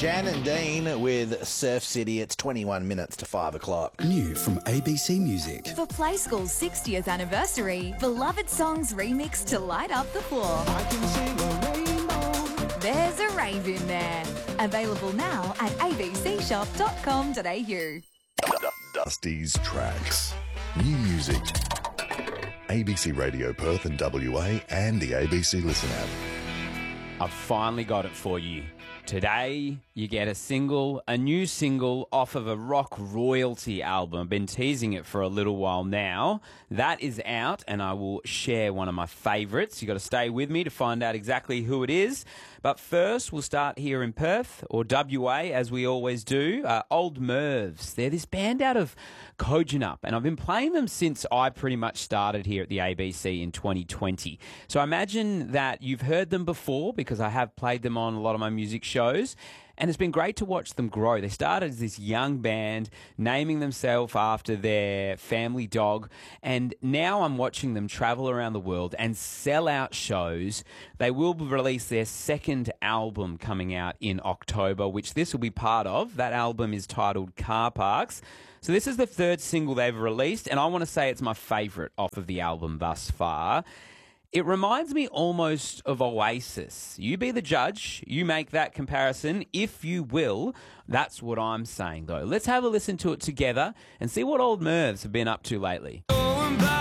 Jan and Dean with Surf City. It's 21 minutes to 5 o'clock. New from ABC Music. For Play School's 60th anniversary, beloved songs remixed to light up the floor. I can see a rainbow. There's a rave in there. Available now at abcshop.com.au. Dusty's Tracks. New music. ABC Radio Perth and WA and the ABC Listen app. I've finally got it for you. Today, you get a new single off of a rock royalty album. I've been teasing it for a little while now. That is out, and I will share one of my favourites. You've got to stay with me to find out exactly who it is. But first, we'll start here in Perth, or WA, as we always do. Old Mervs. They're this band out of Kojonup, and I've been playing them since I pretty much started here at the ABC in 2020. So I imagine that you've heard them before because I have played them on a lot of my music shows. And it's been great to watch them grow. They started as this young band, naming themselves after their family dog. And now I'm watching them travel around the world and sell out shows. They will release their second album coming out in October, which this will be part of. That album is titled Car Parks. So this is the third single they've released, and I want to say it's my favourite off of the album thus far. It reminds me almost of Oasis. You be the judge. You make that comparison, if you will. That's what I'm saying, though. Let's have a listen to it together and see what Old Mervs have been up to lately. Going back.